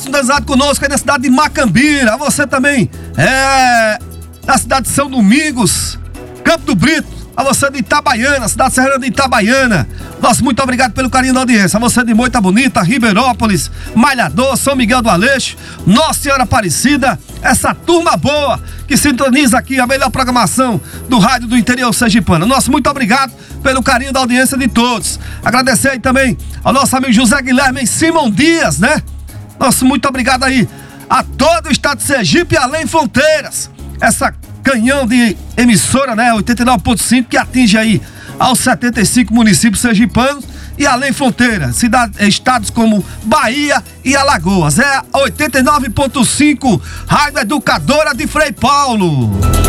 Sintonizado conosco aí na cidade de Macambira. Você também na cidade de São Domingos, Campo do Brito, a você de Itabaiana, cidade serrana de Itabaiana. Nosso muito obrigado pelo carinho da audiência. A você de Moita Bonita, Ribeirópolis, Malhador, São Miguel do Aleixo, Nossa Senhora Aparecida, essa turma boa que sintoniza aqui a melhor programação do rádio do interior sergipano. Nosso muito obrigado pelo carinho da audiência de todos. Agradecer aí também ao nosso amigo José Guilherme Simão Dias, né? Nosso muito obrigado aí a todo o estado de Sergipe e além fronteiras. Essa canhão de emissora, né? 89.5 que atinge aí aos 75 municípios sergipanos e além fronteiras, estados como Bahia e Alagoas. É a 89.5 Rádio Educadora de Frei Paulo.